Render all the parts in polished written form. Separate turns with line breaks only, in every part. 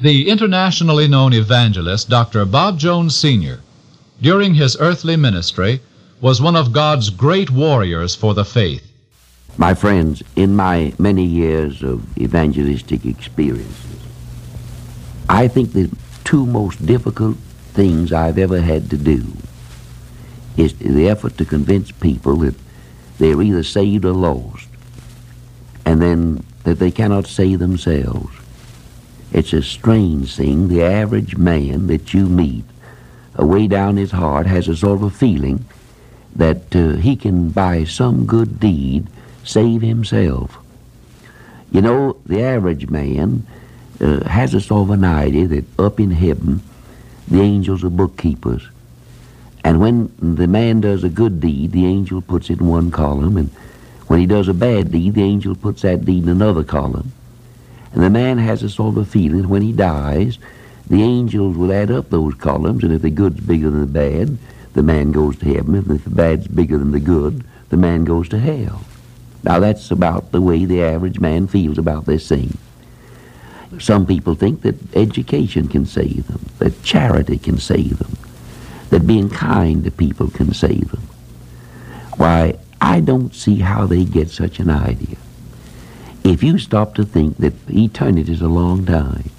The internationally known evangelist Dr. Bob Jones Sr., during his earthly ministry, was one of God's great warriors for the faith.
My friends, in my many years of evangelistic experiences, I think the two most difficult things I've ever had to do is the effort to convince people that they're either saved or lost, and then that they cannot save themselves. It's a strange thing. The average man that you meet, way down his heart, has a sort of a feeling that he can, by some good deed, save himself. You know, the average man has a sort of an idea that up in heaven, the angels are bookkeepers. And when the man does a good deed, the angel puts it in one column, and when he does a bad deed, the angel puts that deed in another column. And the man has a sort of a feeling that when he dies, the angels will add up those columns, and if the good's bigger than the bad, the man goes to heaven. And if the bad's bigger than the good, the man goes to hell. Now that's about the way the average man feels about this thing. Some people think that education can save them, that charity can save them, that being kind to people can save them. Why, I don't see how they get such an idea. If you stop to think that eternity is a long time,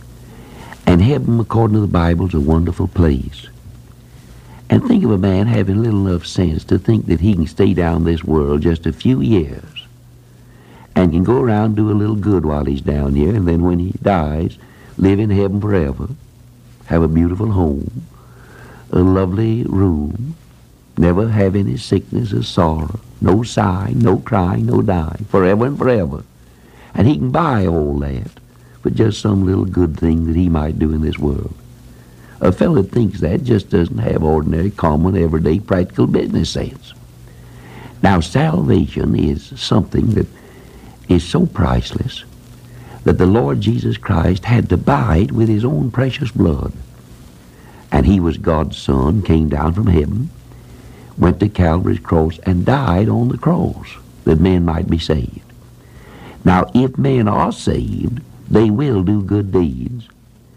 and heaven, according to the Bible, is a wonderful place, and think of a man having little enough sense to think that he can stay down this world just a few years and can go around and do a little good while he's down here, and then when he dies, live in heaven forever, have a beautiful home, a lovely room, never have any sickness or sorrow, no sighing, no crying, no dying, forever and forever. And he can buy all that for just some little good thing that he might do in this world. A fellow that thinks that just doesn't have ordinary, common, everyday, practical business sense. Now, salvation is something that is so priceless that the Lord Jesus Christ had to buy it with his own precious blood. And he was God's Son, came down from heaven, went to Calvary's cross, and died on the cross that men might be saved. Now, if men are saved, they will do good deeds,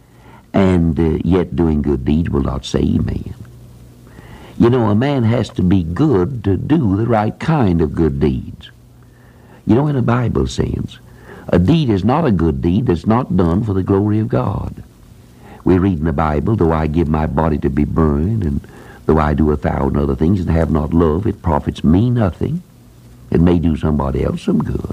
and yet doing good deeds will not save man. You know, a man has to be good to do the right kind of good deeds. You know, in a Bible sense, a deed is not a good deed that's not done for the glory of God. We read in the Bible, though I give my body to be burned, and though I do 1,000 other things and have not love, it profits me nothing. It may do somebody else some good.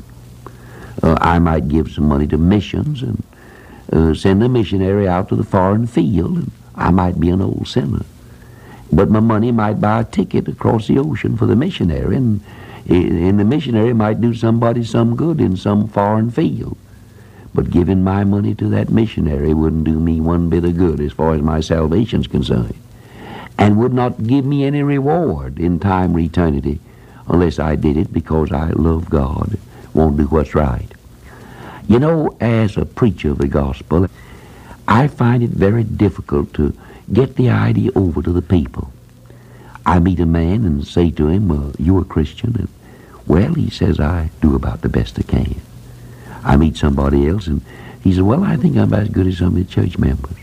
I might give some money to missions and send a missionary out to the foreign field, and I might be an old sinner. But my money might buy a ticket across the ocean for the missionary, and the missionary might do somebody some good in some foreign field. But giving my money to that missionary wouldn't do me one bit of good as far as my salvation's concerned, and would not give me any reward in time or eternity unless I did it because I love God, won't do what's right. You know, as a preacher of the gospel, I find it very difficult to get the idea over to the people. I meet a man and say to him, you a Christian? And, well, he says, I do about the best I can. I meet somebody else and he says, well, I think I'm as good as some of the church members.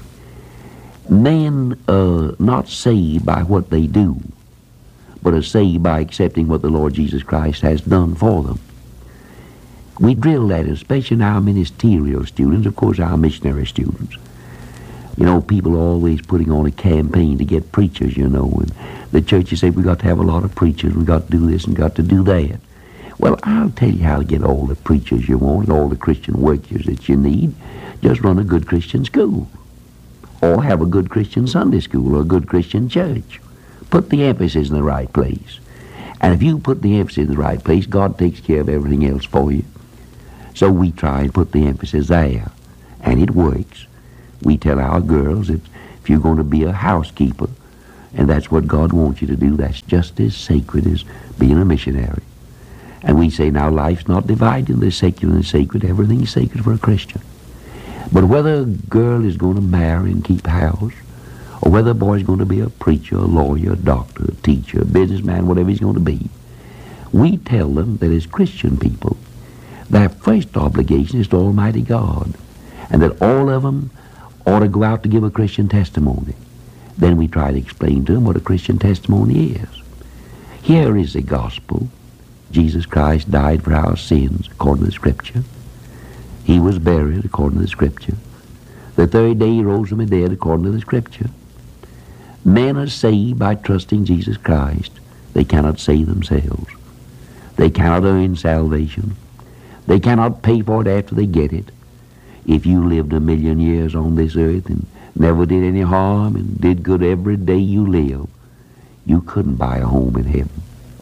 Men are not saved by what they do, but are saved by accepting what the Lord Jesus Christ has done for them. We drill that, especially in our ministerial students, of course our missionary students. You know, people are always putting on a campaign to get preachers, you know, and the churches say we got to have a lot of preachers, we got to do this and got to do that. Well, I'll tell you how to get all the preachers you want, all the Christian workers that you need. Just run a good Christian school, or have a good Christian Sunday school, or a good Christian church. Put the emphasis in the right place. And if you put the emphasis in the right place, God takes care of everything else for you. So we try and put the emphasis there, and it works. We tell our girls that if you're going to be a housekeeper, and that's what God wants you to do, that's just as sacred as being a missionary. And we say now life's not divided into secular and sacred. Everything's sacred for a Christian. But whether a girl is going to marry and keep house, or whether a boy's going to be a preacher, a lawyer, a doctor, a teacher, a businessman, whatever he's going to be, we tell them that as Christian people, their first obligation is to Almighty God, and that all of them or to go out to give a Christian testimony. Then we try to explain to them what a Christian testimony is. Here is the gospel. Jesus Christ died for our sins according to the Scripture. He was buried according to the Scripture. The third day he rose from the dead according to the Scripture. Men are saved by trusting Jesus Christ. They cannot save themselves. They cannot earn salvation. They cannot pay for it after they get it. If you lived 1,000,000 years on this earth and never did any harm and did good every day you live, you couldn't buy a home in heaven.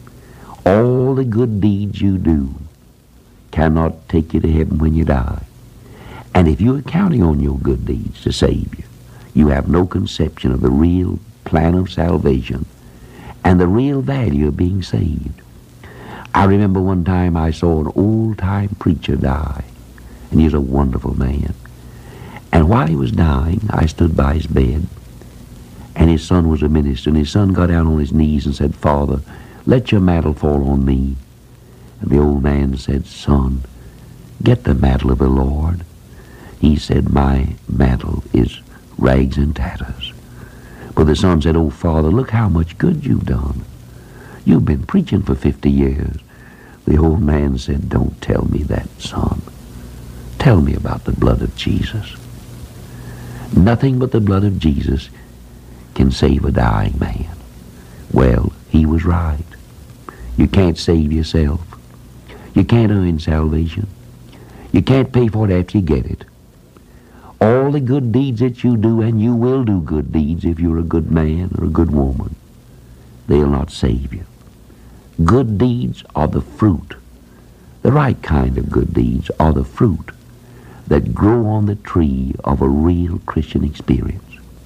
All the good deeds you do cannot take you to heaven when you die. And if you are counting on your good deeds to save you, you have no conception of the real plan of salvation and the real value of being saved. I remember one time I saw an old-time preacher die, and he was a wonderful man. And while he was dying, I stood by his bed, and his son was a minister, and his son got down on his knees and said, "Father, let your mantle fall on me." And the old man said, "Son, get the mantle of the Lord." He said, "My mantle is rags and tatters." But the son said, "Oh, Father, look how much good you've done. You've been preaching for 50 years. The old man said, "Don't tell me that, son. Tell me about the blood of Jesus." Nothing but the blood of Jesus can save a dying man. Well, he was right. You can't save yourself. You can't earn salvation. You can't pay for it after you get it. All the good deeds that you do, and you will do good deeds if you're a good man or a good woman, they'll not save you. Good deeds are the fruit. The right kind of good deeds are the fruit that grow on the tree of a real Christian experience.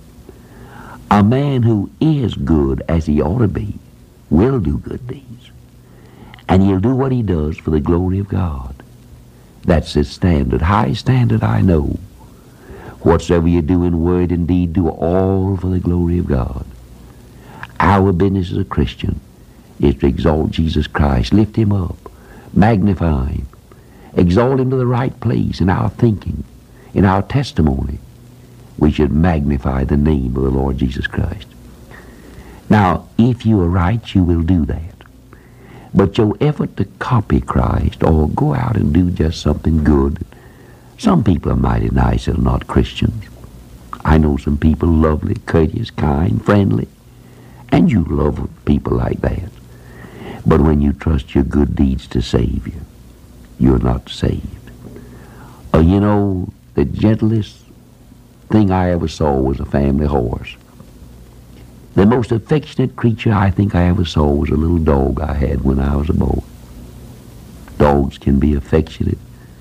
A man who is good as he ought to be will do good deeds. And he'll do what he does for the glory of God. That's his standard, high standard, I know. Whatsoever you do in word and deed, do all for the glory of God. Our business as a Christian is to exalt Jesus Christ, lift him up, magnify him, exalt him to the right place in our thinking, in our testimony. We should magnify the name of the Lord Jesus Christ. Now, if you are right, you will do that. But your effort to copy Christ or go out and do just something good, some people are mighty nice that are not Christians. I know some people lovely, courteous, kind, friendly, and you love people like that. But when you trust your good deeds to save you, you're not saved. You know, the gentlest thing I ever saw was a family horse. The most affectionate creature I think I ever saw was a little dog I had when I was a boy. Dogs can be affectionate.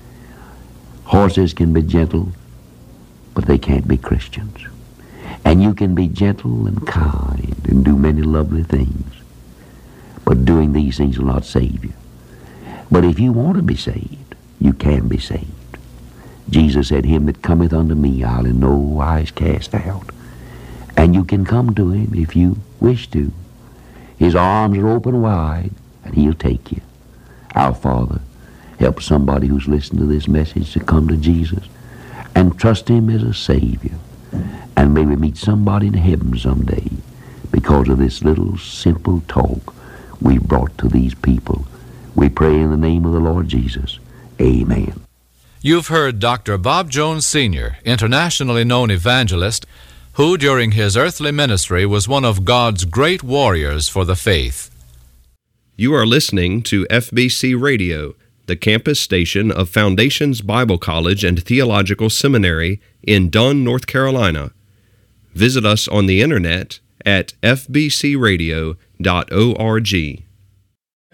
Horses can be gentle, but they can't be Christians. And you can be gentle and kind and do many lovely things, but doing these things will not save you. But if you want to be saved, you can be saved. Jesus said, "Him that cometh unto me, I'll in no wise cast out." And you can come to him if you wish to. His arms are open wide, and he'll take you. Our Father, help somebody who's listening to this message to come to Jesus and trust him as a Savior. And may we meet somebody in heaven someday because of this little simple talk we brought to these people. We pray in the name of the Lord Jesus. Amen.
You've heard Dr. Bob Jones Sr., internationally known evangelist, who during his earthly ministry was one of God's great warriors for the faith.
You are listening to FBC Radio, the campus station of Foundations Bible College and Theological Seminary in Dunn, North Carolina. Visit us on the internet at fbcradio.org.